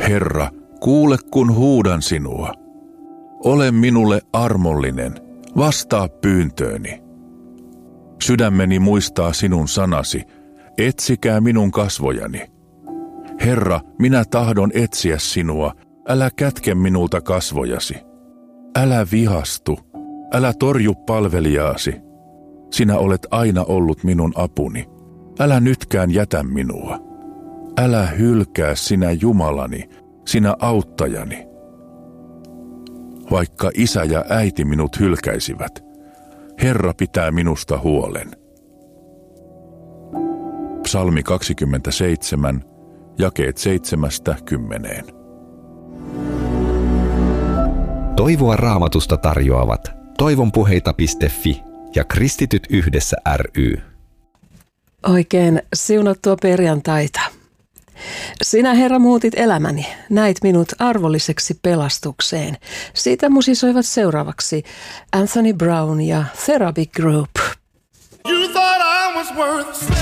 Herra, kuule kun huudan sinua. Ole minulle armollinen, vastaa pyyntööni. Sydämeni muistaa sinun sanasi, etsikää minun kasvojani. Herra, minä tahdon etsiä sinua, älä kätke minulta kasvojasi. Älä vihastu, älä torju palvelijaasi. Sinä olet aina ollut minun apuni. Älä nytkään jätä minua. Älä hylkää sinä Jumalani, sinä auttajani. Vaikka isä ja äiti minut hylkäisivät, Herra pitää minusta huolen. Psalmi 27, jakeet 7-10. Toivoa Raamatusta tarjoavat toivonpuheita.fi ja Kristityt yhdessä ry. Oikein siunattua perjantaita. Sinä, Herra, muutit elämäni, näit minut arvolliseksi pelastukseen. Siitä musisoivat seuraavaksi Anthony Brown ja Therapy Group. You thought I was worth